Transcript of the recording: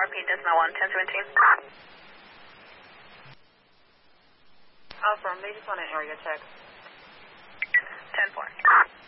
RP Decimal 1, 1017. Affirm, they just want an area check. 10-4.